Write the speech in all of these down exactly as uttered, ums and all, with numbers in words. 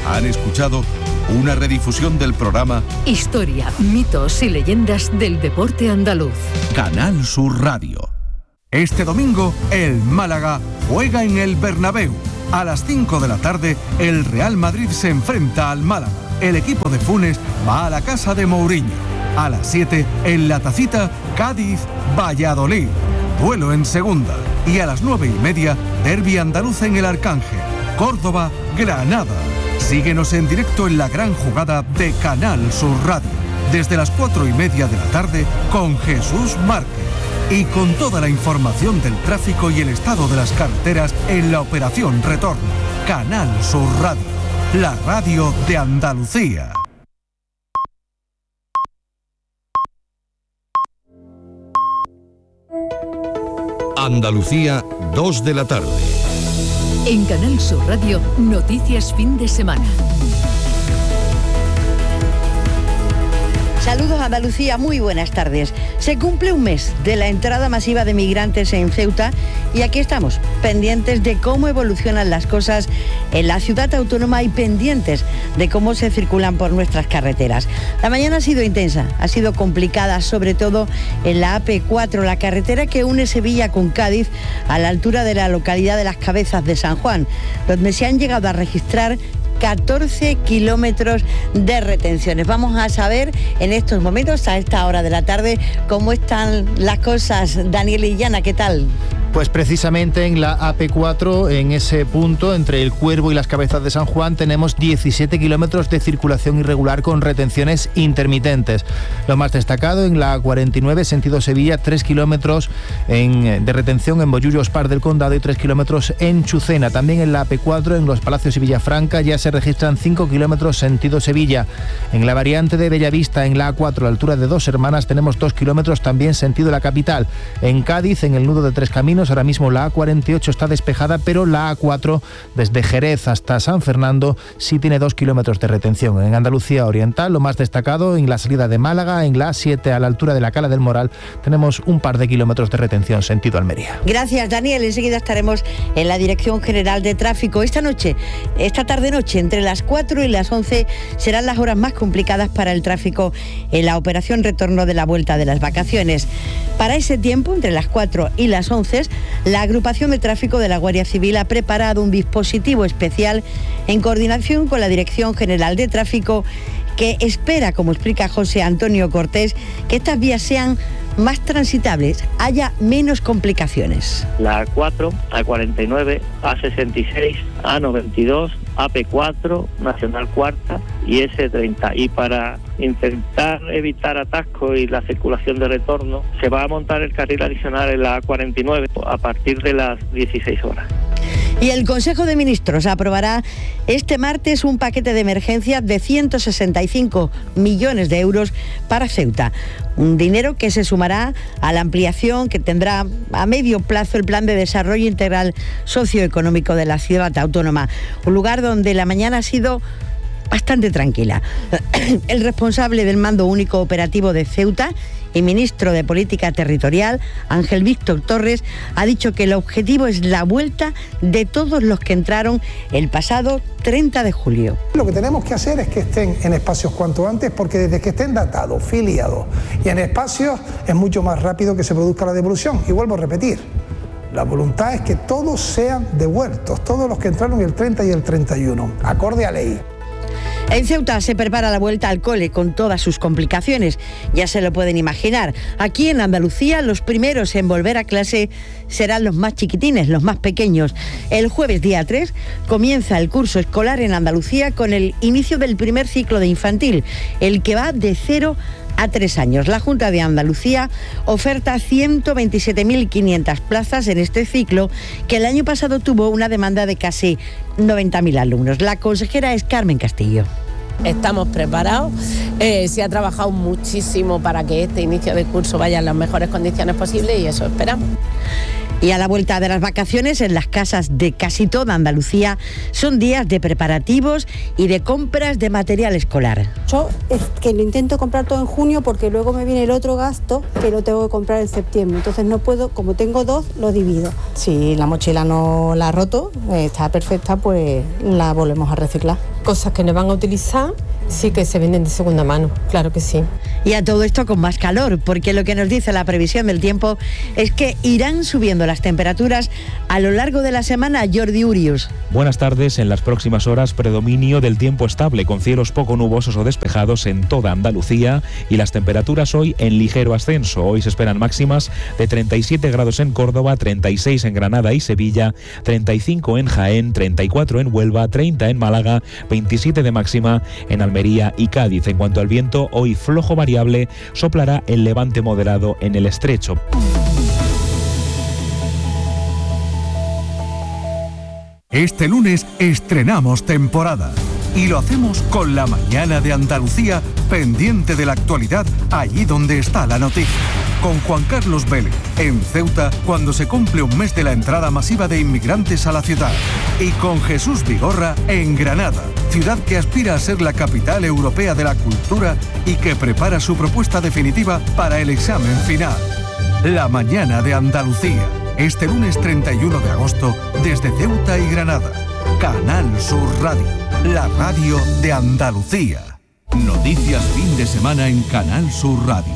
Han escuchado una redifusión del programa Historia, mitos y leyendas del deporte andaluz. Canal Sur Radio. Este domingo, el Málaga juega en el Bernabéu. A las cinco de la tarde, el Real Madrid se enfrenta al Málaga. El equipo de Funes va a la casa de Mourinho. A las siete, en La Tacita, Cádiz-Valladolid. Duelo en segunda. Y a las nueve y media, derbi andaluz en el Arcángel. Córdoba-Granada. Síguenos en directo en la gran jugada de Canal Sur Radio. Desde las cuatro y media de la tarde, con Jesús Márquez. Y con toda la información del tráfico y el estado de las carreteras en la operación Retorno. Canal Sur Radio, la radio de Andalucía. Andalucía, dos de la tarde. En Canal Sur Radio, noticias fin de semana. Saludos Andalucía, muy buenas tardes. Se cumple un mes de la entrada masiva de migrantes en Ceuta y aquí estamos, pendientes de cómo evolucionan las cosas en la ciudad autónoma y pendientes de cómo se circulan por nuestras carreteras. La mañana ha sido intensa, ha sido complicada, sobre todo en la A P cuatro, la carretera que une Sevilla con Cádiz a la altura de la localidad de Las Cabezas de San Juan, donde se han llegado a registrar catorce kilómetros de retenciones. Vamos a saber en estos momentos, a esta hora de la tarde, cómo están las cosas. Daniel y Llana, ¿qué tal? Pues precisamente en la A P cuatro, en ese punto, entre el Cuervo y Las Cabezas de San Juan, tenemos diecisiete kilómetros de circulación irregular con retenciones intermitentes. Lo más destacado en la A cuarenta y nueve, sentido Sevilla, tres kilómetros en, de retención en Bollullos Par del Condado y tres kilómetros en Chucena. También en la A P cuatro, en Los Palacios y Villafranca, ya se registran cinco kilómetros sentido Sevilla. En la variante de Bellavista, en la A cuatro, a la altura de Dos Hermanas, tenemos dos kilómetros también sentido la capital. En Cádiz, en el nudo de Tres Caminos, ahora mismo la A cuarenta y ocho está despejada, pero la A cuatro desde Jerez hasta San Fernando sí tiene dos kilómetros de retención. En Andalucía Oriental, lo más destacado en la salida de Málaga, en la A siete a la altura de la Cala del Moral, tenemos un par de kilómetros de retención sentido Almería. Gracias, Daniel. Enseguida estaremos en la Dirección General de Tráfico. Esta noche, esta tarde-noche, entre las cuatro y las once, serán las horas más complicadas para el tráfico en la operación retorno de la vuelta de las vacaciones. Para ese tiempo, entre las cuatro y las once, la agrupación de tráfico de la Guardia Civil ha preparado un dispositivo especial en coordinación con la Dirección General de Tráfico que espera, como explica José Antonio Cortés, que estas vías sean más transitables, haya menos complicaciones. La A cuatro, A cuarenta y nueve, A sesenta y seis, A noventa y dos, A P cuatro, Nacional Cuarta y S treinta. Y para intentar evitar atascos y la circulación de retorno, se va a montar el carril adicional en la A cuarenta y nueve a partir de las dieciséis horas. Y el Consejo de Ministros aprobará este martes un paquete de emergencia de ciento sesenta y cinco millones de euros para Ceuta. Un dinero que se sumará a la ampliación que tendrá a medio plazo el Plan de Desarrollo Integral Socioeconómico de la ciudad autónoma. Un lugar donde la mañana ha sido bastante tranquila. El responsable del Mando Único Operativo de Ceuta y ministro de Política Territorial, Ángel Víctor Torres, ha dicho que el objetivo es la vuelta de todos los que entraron el pasado treinta de julio. Lo que tenemos que hacer es que estén en espacios cuanto antes, porque desde que estén datados, filiados y en espacios es mucho más rápido que se produzca la devolución. Y vuelvo a repetir, la voluntad es que todos sean devueltos, todos los que entraron el treinta y el treinta y uno, acorde a ley. En Ceuta se prepara la vuelta al cole con todas sus complicaciones, ya se lo pueden imaginar. Aquí en Andalucía los primeros en volver a clase serán los más chiquitines, los más pequeños. El jueves día tres comienza el curso escolar en Andalucía con el inicio del primer ciclo de infantil, el que va de cero a tres años. La Junta de Andalucía oferta ciento veintisiete mil quinientas plazas en este ciclo, que el año pasado tuvo una demanda de casi noventa mil alumnos. La consejera es Carmen Castillo. Estamos preparados, eh, se ha trabajado muchísimo para que este inicio de curso vaya en las mejores condiciones posibles y eso esperamos. Y a la vuelta de las vacaciones, en las casas de casi toda Andalucía, son días de preparativos y de compras de material escolar. Yo es que lo intento comprar todo en junio porque luego me viene el otro gasto que lo tengo que comprar en septiembre. Entonces no puedo, como tengo dos, lo divido. Si la mochila no la ha roto, está perfecta, pues la volvemos a reciclar. cosas que no van a utilizar, sí que se venden de segunda mano, claro que sí. Y a todo esto con más calor, porque lo que nos dice la previsión del tiempo es que irán subiendo las temperaturas a lo largo de la semana. Jordi Urius. Buenas tardes. En las próximas horas, predominio del tiempo estable, con cielos poco nubosos o despejados en toda Andalucía, y las temperaturas hoy en ligero ascenso. Hoy se esperan máximas de treinta y siete grados en Córdoba, treinta y seis en Granada y Sevilla, treinta y cinco en Jaén, treinta y cuatro en Huelva, treinta en Málaga, veintisiete de máxima en Almería y Cádiz. En cuanto al viento, hoy flojo variable, soplará el levante moderado en el estrecho. Este lunes estrenamos temporada y lo hacemos con la mañana de Andalucía, pendiente de la actualidad allí donde está la noticia. Con Juan Carlos Vélez en Ceuta, cuando se cumple un mes de la entrada masiva de inmigrantes a la ciudad. Y con Jesús Vigorra en Granada, ciudad que aspira a ser la capital europea de la cultura y que prepara su propuesta definitiva para el examen final. La mañana de Andalucía, este lunes treinta y uno de agosto, desde Ceuta y Granada. Canal Sur Radio, la radio de Andalucía. Noticias fin de semana en Canal Sur Radio.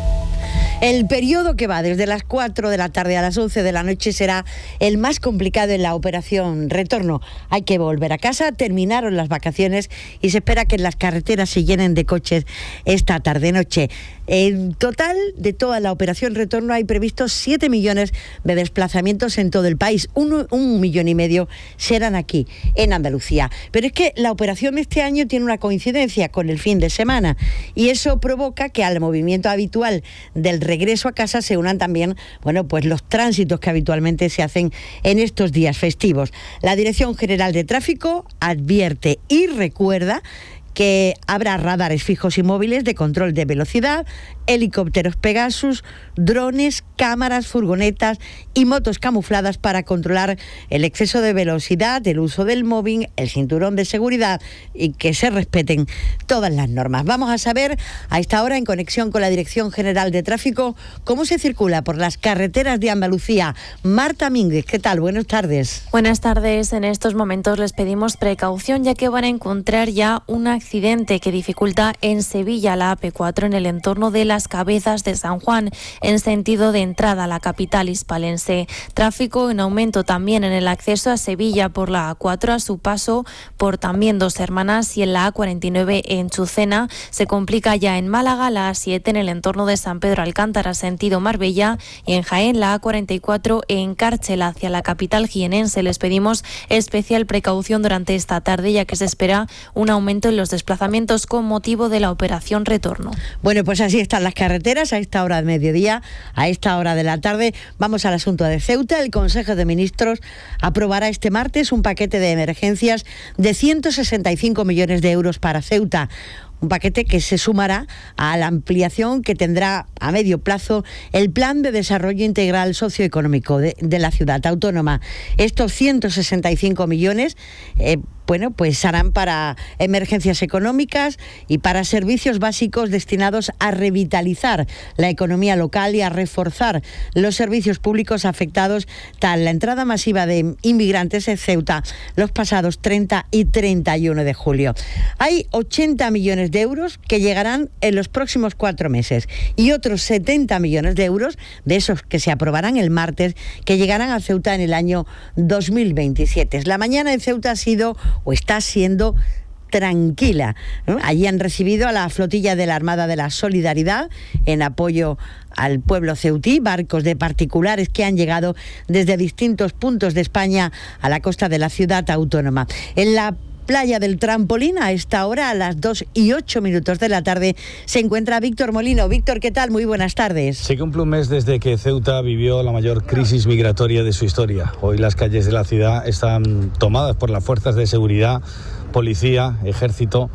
El periodo que va desde las cuatro de la tarde a las once de la noche será el más complicado en la operación retorno. Hay que volver a casa, terminaron las vacaciones y se espera que las carreteras se llenen de coches esta tarde-noche. En total, de toda la operación retorno hay previstos siete millones de desplazamientos en todo el país. Un, un millón y medio serán aquí, en Andalucía. Pero es que la operación de este año tiene una coincidencia con el fin de semana y eso provoca que al movimiento habitual del regreso a casa se unan también, bueno, pues los tránsitos que habitualmente se hacen en estos días festivos. La Dirección General de Tráfico advierte y recuerda que habrá radares fijos y móviles de control de velocidad, helicópteros Pegasus, drones, cámaras, furgonetas y motos camufladas para controlar el exceso de velocidad, el uso del móvil, el cinturón de seguridad y que se respeten todas las normas. Vamos a saber a esta hora, en conexión con la Dirección General de Tráfico, cómo se circula por las carreteras de Andalucía. Marta Mínguez, ¿qué tal? Buenas tardes. Buenas tardes. En estos momentos les pedimos precaución, ya que van a encontrar ya una accidente que dificulta en Sevilla la A P cuatro en el entorno de Las Cabezas de San Juan, en sentido de entrada a la capital hispalense. Tráfico en aumento también en el acceso a Sevilla por la A cuatro a su paso por también Dos Hermanas, y en la A cuarenta y nueve en Chucena. Se complica ya en Málaga la A siete en el entorno de San Pedro Alcántara, sentido Marbella, y en Jaén la A cuarenta y cuatro en Cárchel hacia la capital jienense. Les pedimos especial precaución durante esta tarde, ya que se espera un aumento en los desplazamientos con motivo de la operación retorno. Bueno, pues así están las carreteras a esta hora de mediodía, a esta hora de la tarde. Vamos al asunto de Ceuta. El Consejo de Ministros aprobará este martes un paquete de emergencias de ciento sesenta y cinco millones de euros para Ceuta. Un paquete que se sumará a la ampliación que tendrá a medio plazo el Plan de Desarrollo Integral Socioeconómico de, de la ciudad autónoma. Estos ciento sesenta y cinco millones eh, bueno, pues harán para emergencias económicas y para servicios básicos destinados a revitalizar la economía local y a reforzar los servicios públicos afectados tras la entrada masiva de inmigrantes en Ceuta los pasados treinta y treinta y uno de julio. Hay ochenta millones de euros que llegarán en los próximos cuatro meses y otros setenta millones de euros, de esos que se aprobarán el martes, que llegarán a Ceuta en el año dos mil veintisiete. La mañana en Ceuta ha sido o está siendo tranquila, ¿no? Allí han recibido a la flotilla de la Armada de la Solidaridad en apoyo al pueblo ceutí, barcos de particulares que han llegado desde distintos puntos de España a la costa de la ciudad autónoma. En la playa del Trampolín, a esta hora, a las dos y ocho minutos de la tarde, se encuentra Víctor Molino. Víctor, ¿qué tal? Muy buenas tardes. Se cumple un mes desde que Ceuta vivió la mayor crisis migratoria de su historia. Hoy las calles de la ciudad están tomadas por las fuerzas de seguridad, policía, ejército.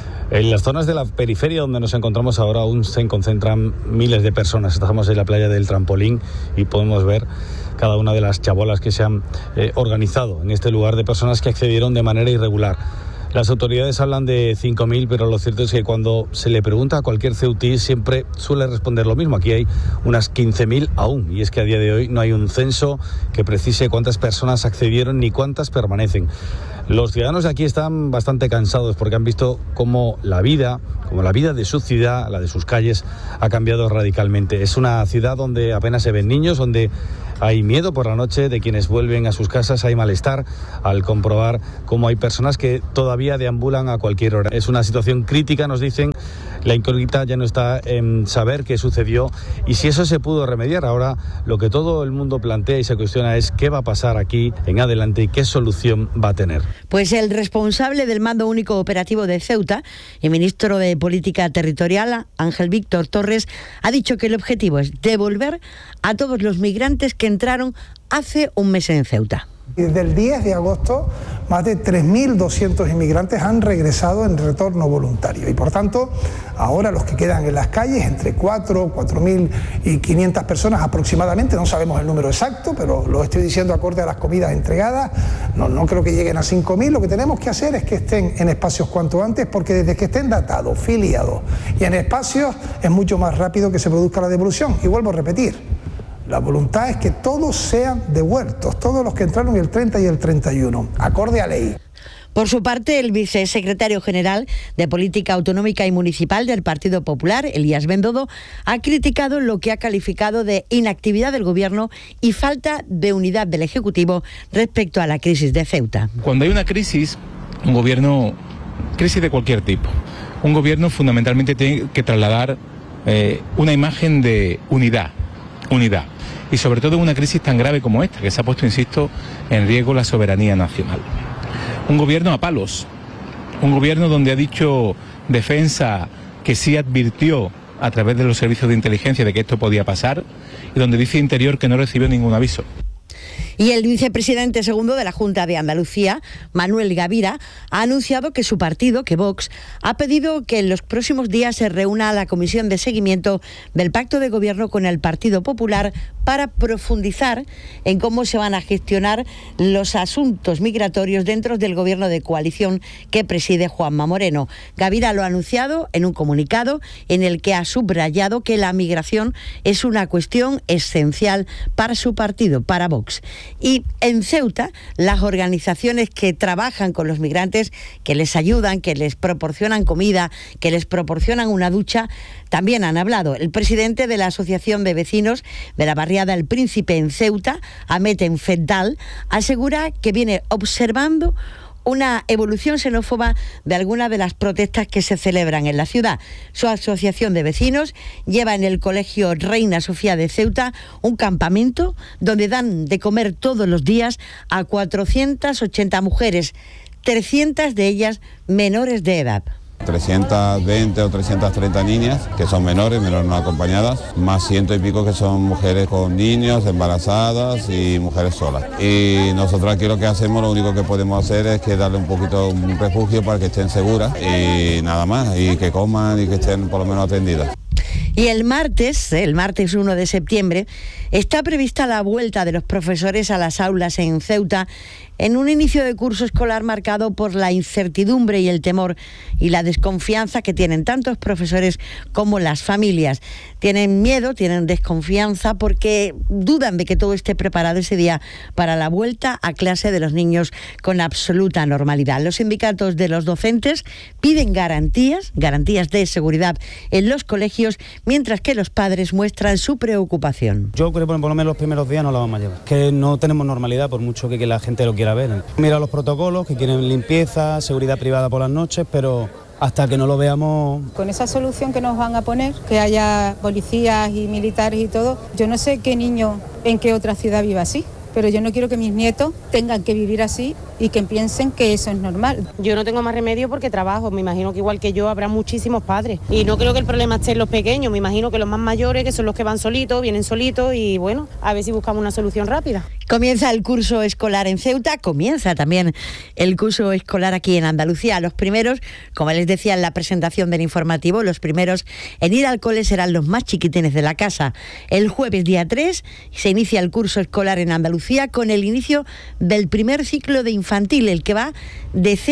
En las zonas de la periferia donde nos encontramos ahora aún se concentran miles de personas. Estamos en la playa del Trampolín y podemos ver cada una de las chabolas que se han eh, organizado en este lugar de personas que accedieron de manera irregular. Las autoridades hablan de cinco mil, pero lo cierto es que cuando se le pregunta a cualquier ceutí siempre suele responder lo mismo. Aquí hay unas quince mil aún, y es que a día de hoy no hay un censo que precise cuántas personas accedieron ni cuántas permanecen. Los ciudadanos de aquí están bastante cansados porque han visto cómo la vida, como la vida de su ciudad, la de sus calles, ha cambiado radicalmente. Es una ciudad donde apenas se ven niños, donde hay miedo por la noche de quienes vuelven a sus casas, hay malestar al comprobar cómo hay personas que todavía deambulan a cualquier hora. Es una situación crítica, nos dicen. La incógnita ya no está en saber qué sucedió y si eso se pudo remediar. Ahora lo que todo el mundo plantea y se cuestiona es qué va a pasar aquí en adelante y qué solución va a tener. Pues el responsable del Mando Único Operativo de Ceuta y ministro de Política Territorial, Ángel Víctor Torres, ha dicho que el objetivo es devolver a todos los migrantes que entraron hace un mes en Ceuta. Desde el diez de agosto, más de tres mil doscientos inmigrantes han regresado en retorno voluntario y, por tanto, ahora los que quedan en las calles, entre cuatro, cuatro mil quinientas personas aproximadamente, no sabemos el número exacto, pero lo estoy diciendo acorde a las comidas entregadas, no, no creo que lleguen a cinco mil, lo que tenemos que hacer es que estén en espacios cuanto antes, porque desde que estén datados, filiados y en espacios es mucho más rápido que se produzca la devolución. Y vuelvo a repetir, la voluntad es que todos sean devueltos, todos los que entraron el treinta y el treinta y uno, acorde a ley. Por su parte, el vicesecretario general de Política Autonómica y Municipal del Partido Popular, Elías Bendodo, ha criticado lo que ha calificado de inactividad del Gobierno y falta de unidad del Ejecutivo respecto a la crisis de Ceuta. Cuando hay una crisis, un Gobierno, crisis de cualquier tipo, un Gobierno fundamentalmente tiene que trasladar eh, una imagen de unidad, unidad. Y sobre todo en una crisis tan grave como esta, que se ha puesto, insisto, en riesgo la soberanía nacional. Un gobierno a palos, un gobierno donde ha dicho Defensa que sí advirtió a través de los servicios de inteligencia de que esto podía pasar, y donde dice Interior que no recibió ningún aviso. Y el vicepresidente segundo de la Junta de Andalucía, Manuel Gavira, ha anunciado que su partido, que Vox, ha pedido que en los próximos días se reúna la comisión de seguimiento del pacto de gobierno con el Partido Popular para profundizar en cómo se van a gestionar los asuntos migratorios dentro del gobierno de coalición que preside Juanma Moreno. Gavira lo ha anunciado en un comunicado en el que ha subrayado que la migración es una cuestión esencial para su partido, para Vox. Y en Ceuta, las organizaciones que trabajan con los migrantes, que les ayudan, que les proporcionan comida, que les proporcionan una ducha, también han hablado. El presidente de la Asociación de Vecinos de la barriada El Príncipe en Ceuta, Ahmed Enfendal, asegura que viene observando una evolución xenófoba de algunas de las protestas que se celebran en la ciudad. Su asociación de vecinos lleva en el Colegio Reina Sofía de Ceuta un campamento donde dan de comer todos los días a cuatrocientas ochenta mujeres, trescientas de ellas menores de edad. trescientas veinte o trescientas treinta niñas que son menores, menores no acompañadas, más ciento y pico que son mujeres con niños, embarazadas y mujeres solas. Y nosotros aquí lo que hacemos, lo único que podemos hacer es que darle un poquito un refugio para que estén seguras y nada más, y que coman y que estén por lo menos atendidas. Y el martes, el martes uno de septiembre, está prevista la vuelta de los profesores a las aulas en Ceuta en un inicio de curso escolar marcado por la incertidumbre y el temor y la desconfianza que tienen tantos profesores como las familias. Tienen miedo, tienen desconfianza porque dudan de que todo esté preparado ese día para la vuelta a clase de los niños con absoluta normalidad. Los sindicatos de los docentes piden garantías, garantías de seguridad en los colegios, mientras que los padres muestran su preocupación. Yo creo que por lo menos los primeros días no la vamos a llevar, que no tenemos normalidad por mucho que, que la gente lo quiera ver. Mira los protocolos, que quieren limpieza, seguridad privada por las noches, pero hasta que no lo veamos. Con esa solución que nos van a poner, que haya policías y militares y todo, yo no sé qué niño en qué otra ciudad viva así, pero yo no quiero que mis nietos tengan que vivir así y que piensen que eso es normal. Yo no tengo más remedio porque trabajo, me imagino que igual que yo habrá muchísimos padres y no creo que el problema esté en los pequeños, me imagino que los más mayores, que son los que van solitos, vienen solitos y bueno, a ver si buscamos una solución rápida. Comienza el curso escolar en Ceuta, comienza también el curso escolar aquí en Andalucía. Los primeros, como les decía en la presentación del informativo, los primeros en ir al cole serán los más chiquitines de la casa. El jueves día tres se inicia el curso escolar en Andalucía con el inicio del primer ciclo de infantil, el que va de cero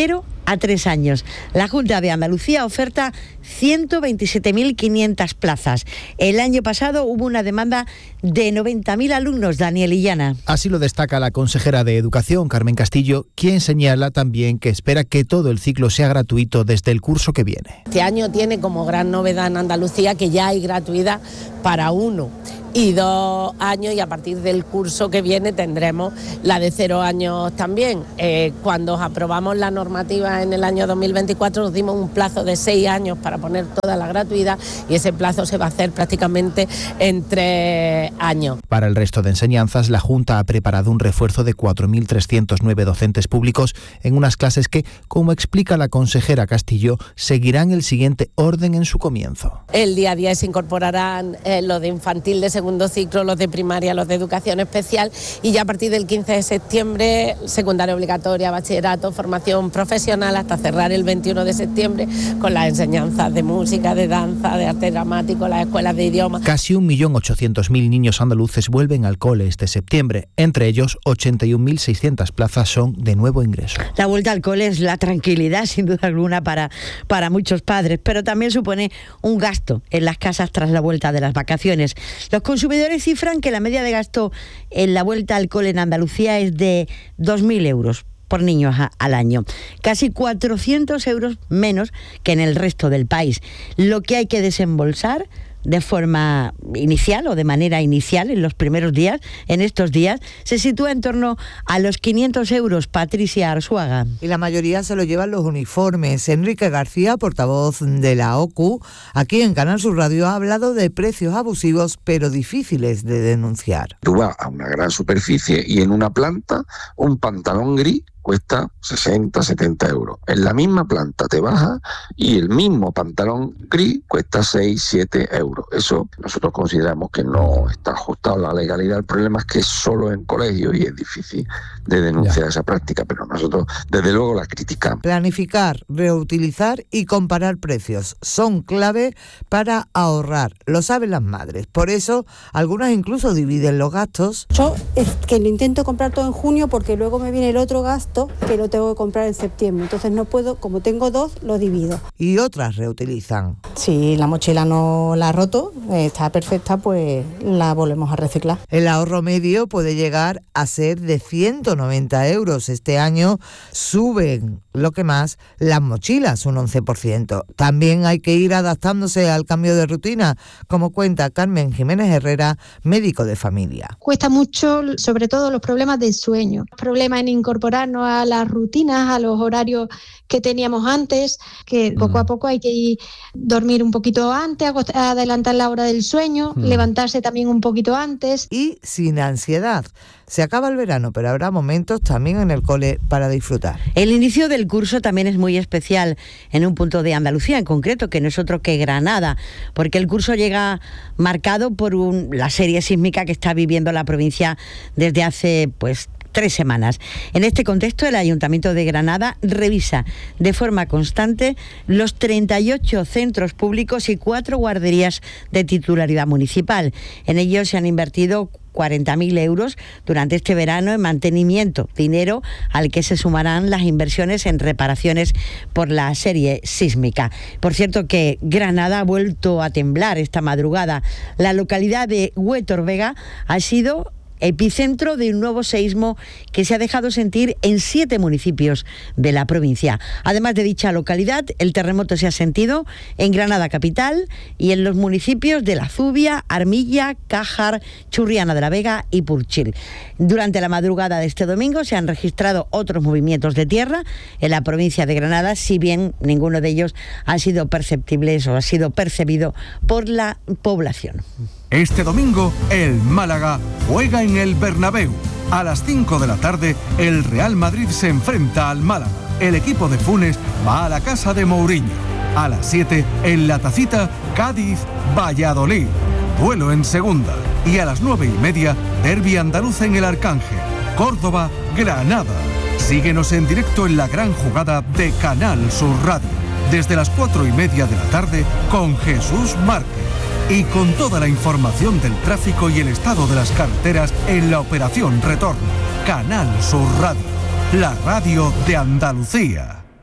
a tres años. La Junta de Andalucía oferta ciento veintisiete mil quinientas plazas. El año pasado hubo una demanda de noventa mil alumnos, Daniel Illana. Así lo destaca la consejera de Educación, Carmen Castillo, quien señala también que espera que todo el ciclo sea gratuito desde el curso que viene. Este año tiene como gran novedad en Andalucía que ya hay gratuidad para uno y dos años, y a partir del curso que viene tendremos la de cero años también. Eh, cuando aprobamos la normativa en el año dos mil veinticuatro nos dimos un plazo de seis años para poner toda la gratuidad, y ese plazo se va a hacer prácticamente en tres años. Para el resto de enseñanzas, la Junta ha preparado un refuerzo de cuatro mil trescientos nueve docentes públicos en unas clases que, como explica la consejera Castillo, seguirán el siguiente orden en su comienzo. El día a día se incorporarán eh, los de infantil de segundo ciclo, los de primaria, los de educación especial, y ya a partir del quince de septiembre, secundaria obligatoria, bachillerato, formación profesional, hasta cerrar el veintiuno de septiembre con las enseñanzas de música, de danza, de arte dramático, las escuelas de idiomas. Casi un millón ochocientos mil niños andaluces vuelven al cole este septiembre. Entre ellos, ochenta y un mil seiscientas plazas son de nuevo ingreso. La vuelta al cole es la tranquilidad, sin duda alguna, para, para muchos padres, pero también supone un gasto en las casas tras la vuelta de las vacaciones. Los consumidores cifran que la media de gasto en la vuelta al cole en Andalucía es de dos mil euros por niño a, al año, casi cuatrocientos euros menos que en el resto del país. Lo que hay que desembolsar de forma inicial o de manera inicial en los primeros días, en estos días, se sitúa en torno a los quinientos euros. Patricia Arzuaga. Y la mayoría se lo llevan los uniformes. Enrique García, portavoz de la O C U, aquí en Canal Sur Radio, ha hablado de precios abusivos pero difíciles de denunciar. Tú vas a una gran superficie y en una planta un pantalón gris cuesta sesenta, setenta euros. En la misma planta te baja y el mismo pantalón gris cuesta seis, siete euros. Eso nosotros consideramos que no está ajustado a la legalidad. El problema es que es solo en colegios y es difícil de denunciar ya. esa práctica, pero nosotros desde luego la criticamos. Planificar, reutilizar y comparar precios son clave para ahorrar. Lo saben las madres. Por eso algunas incluso dividen los gastos. Yo es que lo intento comprar todo en junio porque luego me viene el otro gasto que lo tengo que comprar en septiembre. Entonces no puedo, como tengo dos, lo divido. Y otras reutilizan. Si la mochila no la ha roto, está perfecta, pues la volvemos a reciclar. El ahorro medio puede llegar a ser de ciento noventa euros. Este año suben, lo que más, las mochilas, un once por ciento. También hay que ir adaptándose al cambio de rutina, como cuenta Carmen Jiménez Herrera, médico de familia. Cuesta mucho, sobre todo los problemas del sueño, problemas en incorporarnos a las rutinas, a los horarios que teníamos antes, que poco a poco hay que ir dormir un poquito antes, adelantar la hora del sueño, mm. levantarse también un poquito antes. Y sin ansiedad. Se acaba el verano, pero habrá momentos también en el cole para disfrutar. El inicio del curso también es muy especial en un punto de Andalucía, en concreto, que no es otro que Granada, porque el curso llega marcado por un, la serie sísmica que está viviendo la provincia desde hace, pues, tres semanas. En este contexto, el Ayuntamiento de Granada revisa de forma constante los treinta y ocho centros públicos y cuatro guarderías de titularidad municipal. En ellos se han invertido cuarenta mil euros durante este verano en mantenimiento, dinero al que se sumarán las inversiones en reparaciones por la serie sísmica. Por cierto que Granada ha vuelto a temblar esta madrugada. La localidad de Huétor Vega ha sido epicentro de un nuevo seísmo que se ha dejado sentir en siete municipios de la provincia. Además de dicha localidad, el terremoto se ha sentido en Granada capital y en los municipios de La Zubia, Armilla, Cájar, Churriana de la Vega y Purchil. Durante la madrugada de este domingo se han registrado otros movimientos de tierra en la provincia de Granada, si bien ninguno de ellos ha sido perceptibles o ha sido percibido por la población. Este domingo, el Málaga juega en el Bernabéu. A las cinco de la tarde, el Real Madrid se enfrenta al Málaga. El equipo de Funes va a la casa de Mourinho. A las siete, en La Tacita, Cádiz-Valladolid. Duelo en segunda. Y a las nueve y media, derbi andaluz en el Arcángel. Córdoba-Granada. Síguenos en directo en la gran jugada de Canal Sur Radio. Desde las cuatro y media de la tarde, con Jesús Márquez. Y con toda la información del tráfico y el estado de las carreteras en la operación Retorno. Canal Sur Radio, la radio de Andalucía.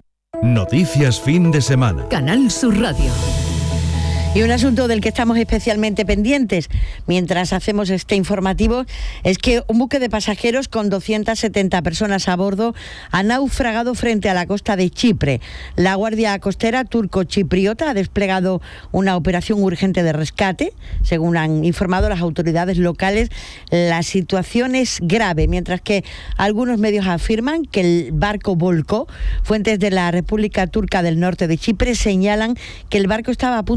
Noticias fin de semana. Canal Sur Radio. Y un asunto del que estamos especialmente pendientes mientras hacemos este informativo es que un buque de pasajeros con doscientas setenta personas a bordo ha naufragado frente a la costa de Chipre. La Guardia Costera turco-chipriota ha desplegado una operación urgente de rescate. Según han informado las autoridades locales, la situación es grave, mientras que algunos medios afirman que el barco volcó. Fuentes de la República Turca del Norte de Chipre señalan que el barco estaba a punto